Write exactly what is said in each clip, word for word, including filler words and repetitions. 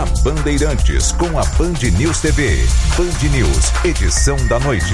na Bandeirantes, com a Band News T V. Band News, edição da noite.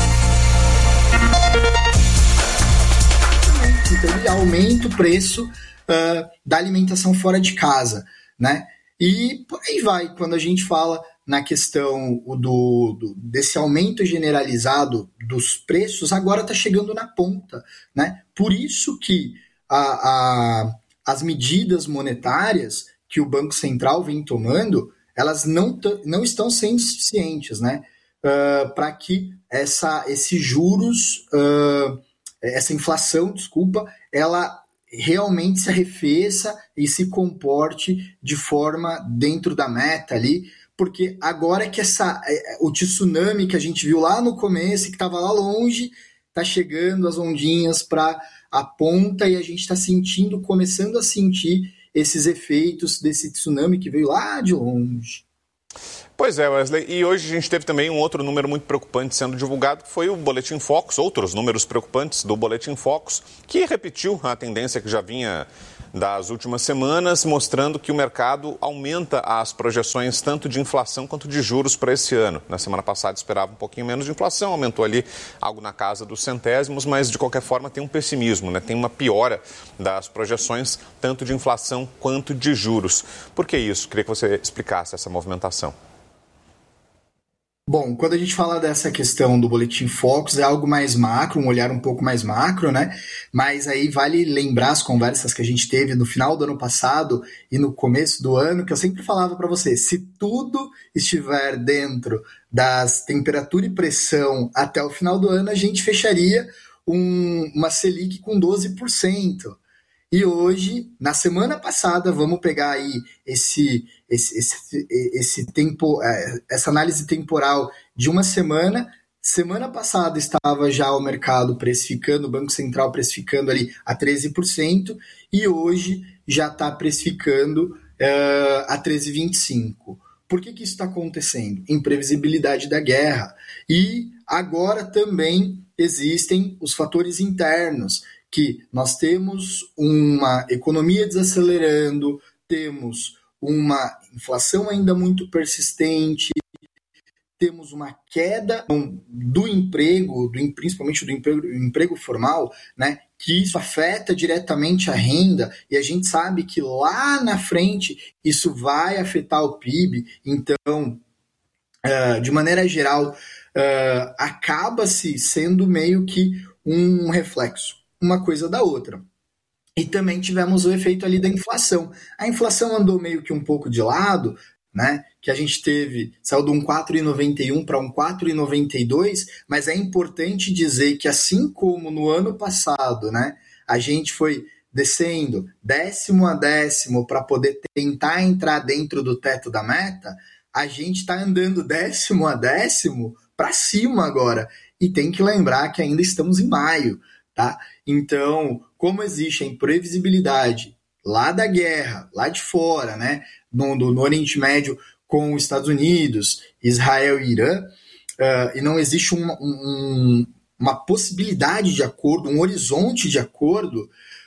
Então ele aumenta o preço uh, da alimentação fora de casa, né? E por aí vai, quando a gente fala na questão do, do, desse aumento generalizado dos preços, agora está chegando na ponta, né? Por isso que a, a, as medidas monetárias que o Banco Central vem tomando, elas não, t- não estão sendo suficientes, né? Uh, para que essa, esses juros, uh, essa inflação, desculpa, ela realmente se arrefeça e se comporte de forma dentro da meta ali, porque agora que essa, o tsunami que a gente viu lá no começo, que estava lá longe, está chegando as ondinhas para a ponta e a gente está sentindo, começando a sentir esses efeitos desse tsunami que veio lá de longe. Pois é, Wesley, e hoje a gente teve também um outro número muito preocupante sendo divulgado, que foi o Boletim Focus, outros números preocupantes do Boletim Focus, que repetiu a tendência que já vinha das últimas semanas, mostrando que o mercado aumenta as projeções tanto de inflação quanto de juros para esse ano. Na semana passada esperava um pouquinho menos de inflação, aumentou ali algo na casa dos centésimos, mas de qualquer forma tem um pessimismo, né? Tem uma piora das projeções tanto de inflação quanto de juros. Por que isso? Queria que você explicasse essa movimentação. Bom, quando a gente fala dessa questão do Boletim Focus, é algo mais macro, um olhar um pouco mais macro, né? Mas aí vale lembrar as conversas que a gente teve no final do ano passado e no começo do ano, que eu sempre falava para você, se tudo estiver dentro das temperatura e pressão até o final do ano, a gente fecharia um, uma Selic com doze por cento. E hoje, na semana passada, vamos pegar aí esse, esse, esse, esse tempo, essa análise temporal de uma semana. Semana passada estava já o mercado precificando, o Banco Central precificando ali a treze por cento e hoje já está precificando uh, a treze vírgula vinte e cinco por cento. Por que que isso está acontecendo? Imprevisibilidade da guerra. E agora também existem os fatores internos, que nós temos uma economia desacelerando, temos uma inflação ainda muito persistente, temos uma queda do emprego, do, principalmente do emprego, do emprego formal, né, que isso afeta diretamente a renda, e a gente sabe que lá na frente isso vai afetar o P I B, então, uh, de maneira geral, uh, acaba-se sendo meio que um reflexo, uma coisa da outra. E também tivemos o efeito ali da inflação. A inflação andou meio que um pouco de lado, né? Que a gente teve, saiu de um quatro vírgula noventa e um para um quatro vírgula noventa e dois, mas é importante dizer que assim como no ano passado, né, a gente foi descendo décimo a décimo para poder tentar entrar dentro do teto da meta, a gente está andando décimo a décimo para cima agora. E tem que lembrar que ainda estamos em maio. Tá? Então, como existe a imprevisibilidade lá da guerra, lá de fora, né, no, no Oriente Médio com os Estados Unidos, Israel e Irã, uh, e não existe um, um, uma possibilidade de acordo, um horizonte de acordo,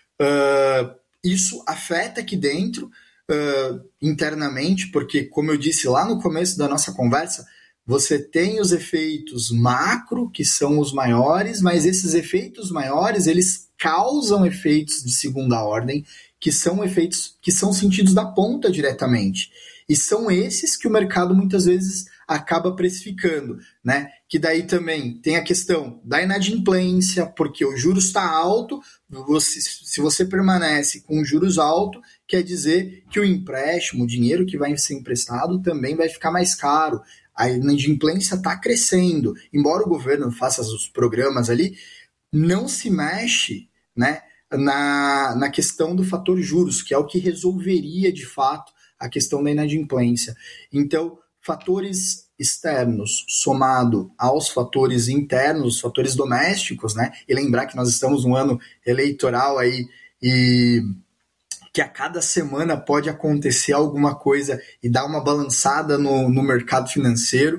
uh, isso afeta aqui dentro, uh, internamente, porque, como eu disse lá no começo da nossa conversa, você tem os efeitos macro, que são os maiores, mas esses efeitos maiores, eles causam efeitos de segunda ordem, que são efeitos que são sentidos da ponta diretamente. E são esses que o mercado muitas vezes acaba precificando, né? Que daí também tem a questão da inadimplência, porque o juros está alto, você, se você permanece com juros altos, quer dizer que o empréstimo, o dinheiro que vai ser emprestado também vai ficar mais caro. A inadimplência está crescendo. Embora o governo faça os programas ali, não se mexe, né, na, na questão do fator juros, que é o que resolveria, de fato, a questão da inadimplência. Então, fatores externos somado aos fatores internos, os fatores domésticos, né, e lembrar que nós estamos num ano eleitoral aí e que a cada semana pode acontecer alguma coisa e dar uma balançada no, no mercado financeiro,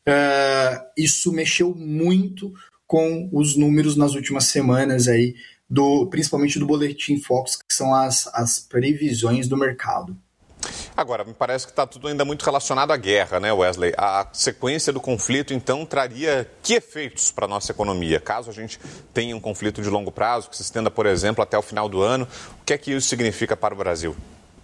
uh, isso mexeu muito com os números nas últimas semanas, aí, do, principalmente do Boletim Focus, que são as, as previsões do mercado. Agora, me parece que está tudo ainda muito relacionado à guerra, né, Wesley? A sequência do conflito, então, traria que efeitos para a nossa economia? Caso a gente tenha um conflito de longo prazo, que se estenda, por exemplo, até o final do ano, o que é que isso significa para o Brasil?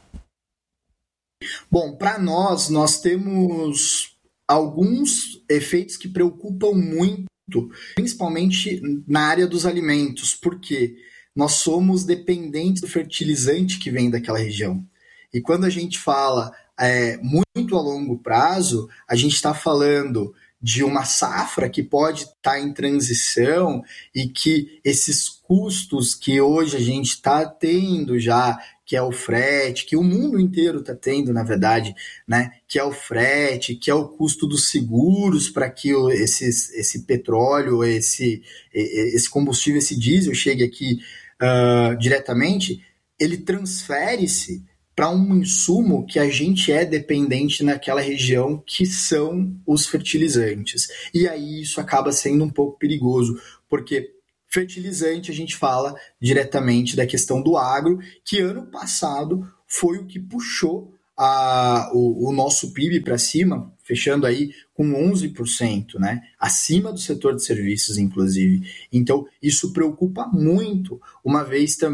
Bom, para nós, nós temos alguns efeitos que preocupam muito, principalmente na área dos alimentos, porque nós somos dependentes do fertilizante que vem daquela região. E quando a gente fala é, muito a longo prazo, a gente está falando de uma safra que pode estar tá em transição e que esses custos que hoje a gente está tendo já, que é o frete, que o mundo inteiro está tendo, na verdade, né? Que é o frete, que é o custo dos seguros para que o, esses, esse petróleo, esse, esse combustível, esse diesel chegue aqui uh, diretamente, ele transfere-se para um insumo que a gente é dependente naquela região, que são os fertilizantes. E aí isso acaba sendo um pouco perigoso, porque fertilizante a gente fala diretamente da questão do agro, que ano passado foi o que puxou a, o, o nosso P I B para cima, fechando aí com onze por cento, né? Acima do setor de serviços, inclusive. Então, isso preocupa muito, uma vez também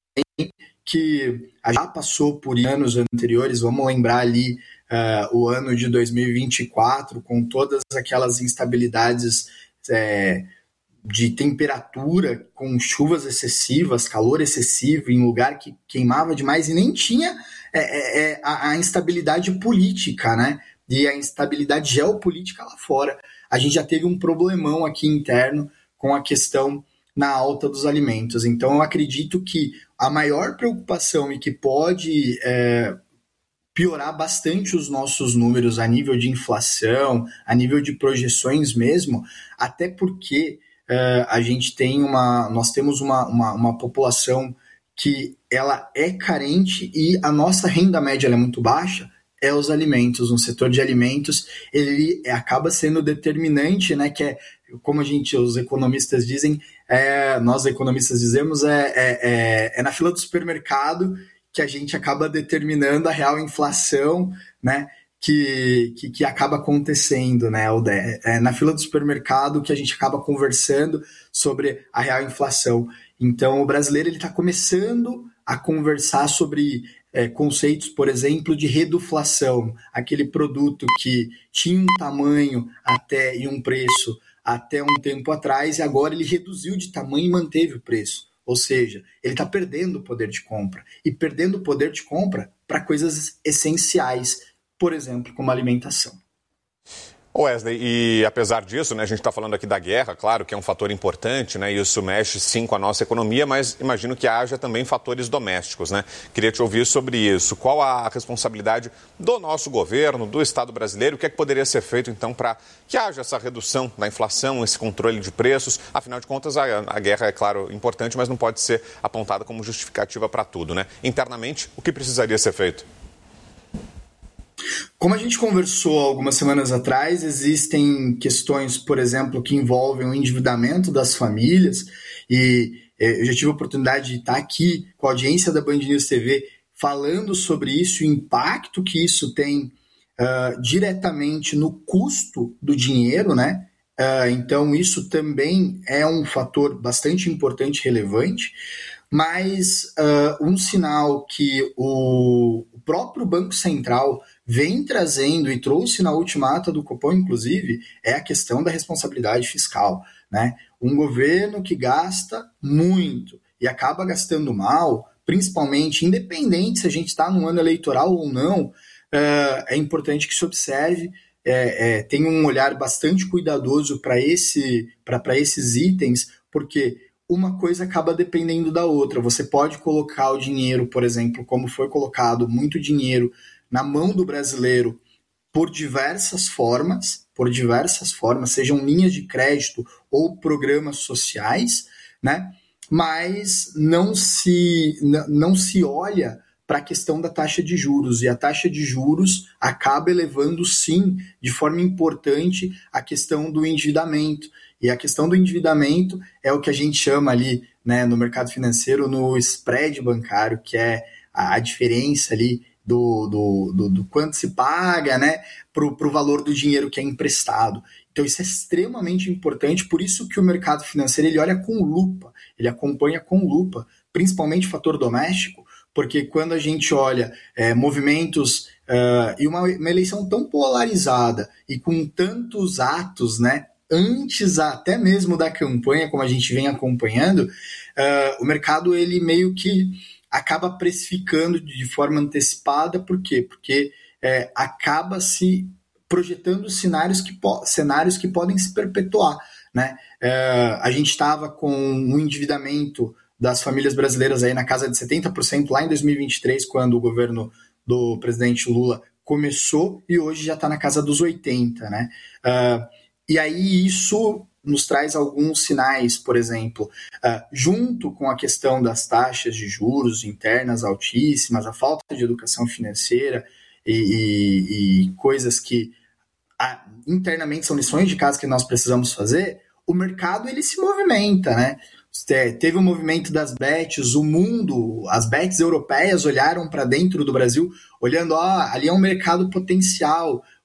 que já passou por anos anteriores, vamos lembrar ali uh, o ano de dois mil e vinte e quatro, com todas aquelas instabilidades é, de temperatura, com chuvas excessivas, calor excessivo, em lugar que queimava demais, e nem tinha é, é, a, a instabilidade política, né? E a instabilidade geopolítica lá fora. A gente já teve um problemão aqui interno com a questão na alta dos alimentos. Então, eu acredito que a maior preocupação e que pode é, piorar bastante os nossos números a nível de inflação, a nível de projeções mesmo, até porque é, a gente tem uma, nós temos uma, uma, uma população que ela é carente e a nossa renda média ela é muito baixa, é os alimentos. No setor de alimentos, ele acaba sendo determinante, né, que é, como a gente, os economistas dizem, é, nós economistas dizemos, é, é, é, é na fila do supermercado que a gente acaba determinando a real inflação, né, que, que, que acaba acontecendo, né, é na fila do supermercado que a gente acaba conversando sobre a real inflação. Então, o brasileiro está começando a conversar sobre é, conceitos, por exemplo, de reduflação, aquele produto que tinha um tamanho até e um preço até um tempo atrás, e agora ele reduziu de tamanho e manteve o preço. Ou seja, ele está perdendo o poder de compra. E perdendo o poder de compra para coisas essenciais, por exemplo, como alimentação. Wesley, e apesar disso, né, a gente está falando aqui da guerra, claro que é um fator importante, né, e isso mexe sim com a nossa economia, mas imagino que haja também fatores domésticos, né? Queria te ouvir sobre isso. Qual a responsabilidade do nosso governo, do Estado brasileiro? O que é que poderia ser feito, então, para que haja essa redução da inflação, esse controle de preços? Afinal de contas, a, a guerra é, claro, importante, mas não pode ser apontada como justificativa para tudo, né? Internamente, o que precisaria ser feito? Como a gente conversou algumas semanas atrás, existem questões, por exemplo, que envolvem o endividamento das famílias, e eu já tive a oportunidade de estar aqui com a audiência da Band News T V falando sobre isso, o impacto que isso tem uh, diretamente no custo do dinheiro, né? Uh, então isso também é um fator bastante importante e relevante, mas uh, um sinal que o próprio Banco Central vem trazendo e trouxe na última ata do Copom, inclusive, é a questão da responsabilidade fiscal, né? Um governo que gasta muito e acaba gastando mal, principalmente, independente se a gente está num ano eleitoral ou não, é importante que se observe, é, é, tenha um olhar bastante cuidadoso para esse, para esses itens, porque uma coisa acaba dependendo da outra. Você pode colocar o dinheiro, por exemplo, como foi colocado muito dinheiro na mão do brasileiro por diversas formas, por diversas formas, sejam linhas de crédito ou programas sociais, né? Mas não se, não se olha para a questão da taxa de juros, e a taxa de juros acaba elevando, sim, de forma importante, a questão do endividamento. E a questão do endividamento é o que a gente chama ali, né, no mercado financeiro, no spread bancário, que é a diferença ali do, do, do, do quanto se paga, né, para o valor do dinheiro que é emprestado. Então isso é extremamente importante, por isso que o mercado financeiro ele olha com lupa, ele acompanha com lupa, principalmente o fator doméstico, porque quando a gente olha é, movimentos uh, e uma, uma eleição tão polarizada e com tantos atos, né, antes até mesmo da campanha, como a gente vem acompanhando, uh, o mercado ele meio que acaba precificando de forma antecipada. Por quê? Porque é, acaba se projetando cenários que, cenários que podem se perpetuar, né? É, a gente estava com um endividamento das famílias brasileiras aí na casa de setenta por cento lá em dois mil e vinte e três, quando o governo do presidente Lula começou, e hoje já está na casa dos oitenta por cento, né? É, e aí isso nos traz alguns sinais, por exemplo, uh, junto com a questão das taxas de juros internas altíssimas, a falta de educação financeira e, e, e coisas que uh, internamente são lições de casa que nós precisamos fazer, o mercado ele se movimenta, né? Teve o um movimento das bets, o mundo, as bets europeias olharam para dentro do Brasil, olhando, ó, ali é um mercado potencial,